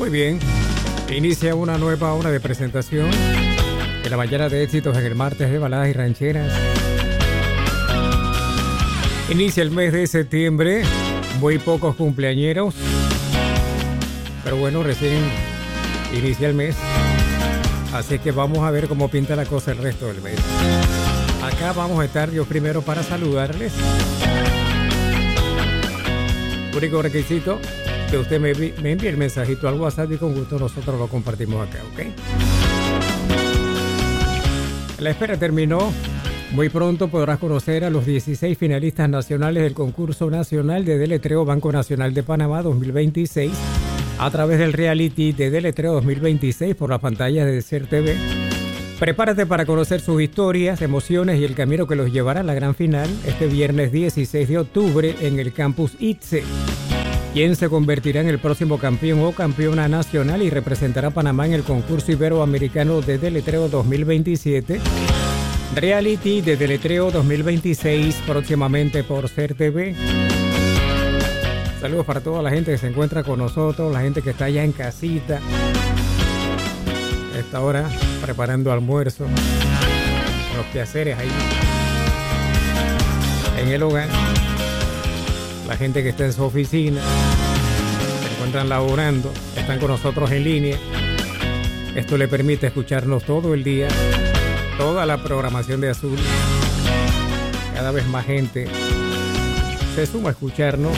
Muy bien, inicia una nueva hora de presentación de la mañana de éxitos en el martes de baladas y rancheras. Inicia el mes de septiembre, muy pocos cumpleañeros, pero bueno, recién inicia el mes, así que vamos a ver cómo pinta la cosa el resto del mes. Acá vamos a estar yo primero para saludarles. Único requisito, que usted me envíe el mensajito al WhatsApp y con gusto nosotros lo compartimos acá, ¿ok? La espera terminó. Muy pronto podrás conocer a los 16 finalistas nacionales del concurso nacional de deletreo Banco Nacional de Panamá 2026 a través del reality de deletreo 2026 por las pantallas de Ser TV. Prepárate para conocer sus historias, emociones y el camino que los llevará a la gran final este viernes 16 de octubre en el campus ITSE. ¿Quién se convertirá en el próximo campeón o campeona nacional y representará a Panamá en el concurso iberoamericano de deletreo 2027? Reality de deletreo 2026 próximamente por Ser TV. Saludos para toda la gente que se encuentra con nosotros, la gente que está allá en casita. A esta hora preparando almuerzo, los quehaceres ahí en el hogar. La gente que está en su oficina, se encuentran laborando, están con nosotros en línea. Esto le permite escucharnos todo el día, toda la programación de Azul. Cada vez más gente se suma a escucharnos.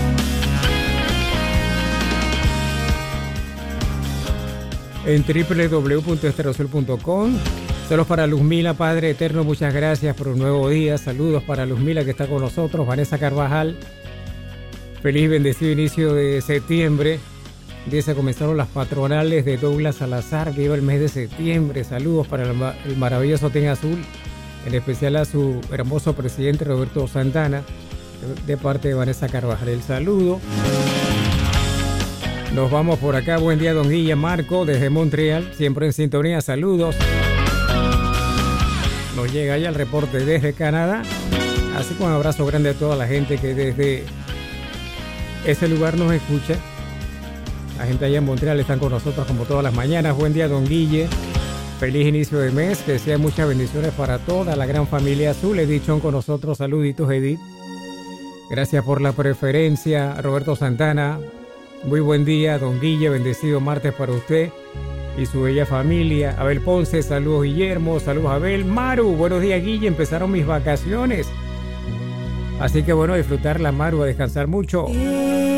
En www.estereoazul.com. Saludos para Luzmila, Padre Eterno, muchas gracias por un nuevo día. Saludos para Luzmila que está con nosotros. Vanessa Carvajal, feliz y bendecido inicio de septiembre. Dice, comenzaron las patronales de Douglas Salazar, viva el mes de septiembre. Saludos para el maravilloso Team Azul, en especial a su hermoso presidente Roberto Santana, de parte de Vanessa Carvajal. El saludo. Nos vamos por acá. Buen día, don Guille Marco, desde Montreal, siempre en sintonía. Saludos. Nos llega ya el reporte desde Canadá. Así que un abrazo grande a toda la gente que desde ese lugar nos escucha. La gente allá en Montreal están con nosotros como todas las mañanas. Buen día, don Guille. Feliz inicio de mes. Que sean muchas bendiciones para toda la gran familia Azul. Edith Chon con nosotros. Saluditos, Edith. Gracias por la preferencia. Roberto Santana. Muy buen día, don Guille, bendecido martes para usted y su bella familia. Abel Ponce, saludos Guillermo, saludos Abel. Maru, buenos días Guille, empezaron mis vacaciones. Así que bueno, a disfrutarla Maru, a descansar mucho.